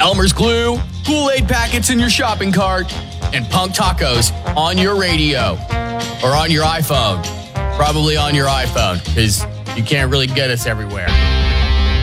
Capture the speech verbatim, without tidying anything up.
Elmer's glue, Kool-Aid packets in your shopping cart, and Punk Tacos on your radio or on your iPhone. Probably on your iPhone because you can't really get us everywhere.